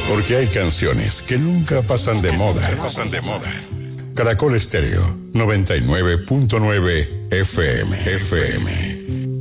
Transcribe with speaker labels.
Speaker 1: Porque hay canciones que nunca pasan de moda. Caracol Estéreo 99.9 FM.